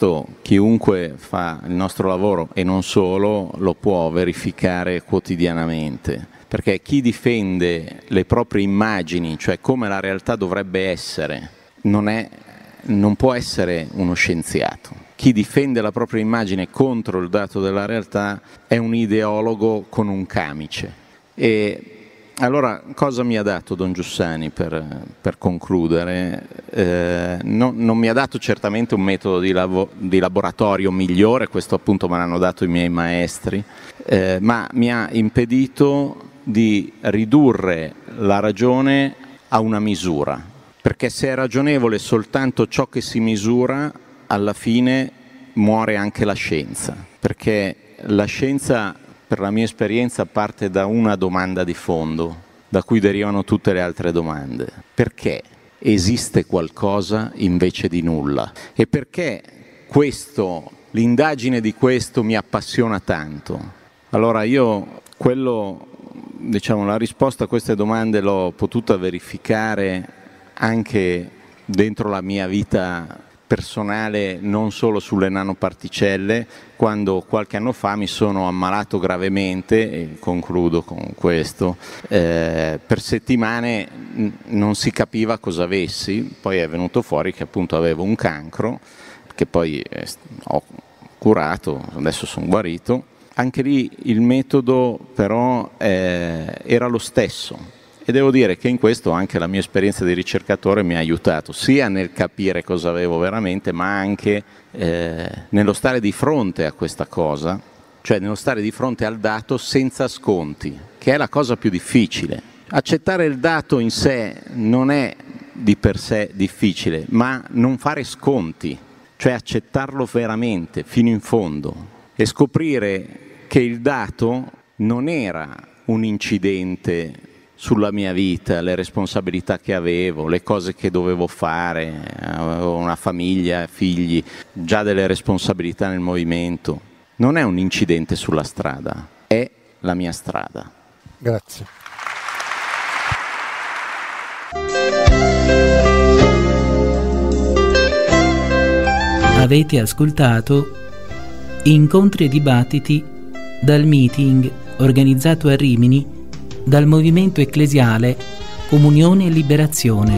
questo chiunque fa il nostro lavoro, e non solo, lo può verificare quotidianamente. Perché chi difende le proprie immagini, cioè come la realtà dovrebbe essere, non può essere uno scienziato. Chi difende la propria immagine contro il dato della realtà è un ideologo con un camice. E allora cosa mi ha dato Don Giussani per concludere? Non mi ha dato certamente un metodo di laboratorio migliore, questo appunto me l'hanno dato i miei maestri, ma mi ha impedito di ridurre la ragione a una misura, perché se è ragionevole soltanto ciò che si misura, alla fine muore anche la scienza, perché la scienza, per la mia esperienza, parte da una domanda di fondo, da cui derivano tutte le altre domande. Perché esiste qualcosa invece di nulla? E perché l'indagine di questo mi appassiona tanto? Allora la risposta a queste domande l'ho potuta verificare anche dentro la mia vita personale, non solo sulle nanoparticelle, quando qualche anno fa mi sono ammalato gravemente, e concludo con questo, per settimane non si capiva cosa avessi, poi è venuto fuori che appunto avevo un cancro, che poi ho curato, adesso sono guarito. Anche lì il metodo però era lo stesso, e devo dire che in questo anche la mia esperienza di ricercatore mi ha aiutato, sia nel capire cosa avevo veramente, ma anche nello stare di fronte a questa cosa, cioè nello stare di fronte al dato senza sconti, che è la cosa più difficile. Accettare il dato in sé non è di per sé difficile, ma non fare sconti, cioè accettarlo veramente fino in fondo e scoprire che il dato non era un incidente sulla mia vita, le responsabilità che avevo, le cose che dovevo fare, avevo una famiglia, figli, già delle responsabilità nel movimento. Non è un incidente sulla strada, è la mia strada. Grazie. Avete ascoltato Incontri e dibattiti dal meeting organizzato a Rimini dal Movimento Ecclesiale Comunione e Liberazione.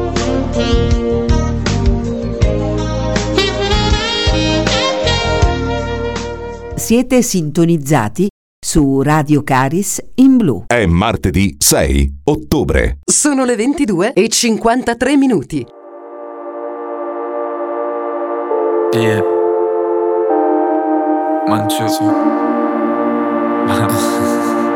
Siete sintonizzati su Radio Caris in blu. È martedì 6 ottobre. Sono le 22:53. Yeah. Manchoso.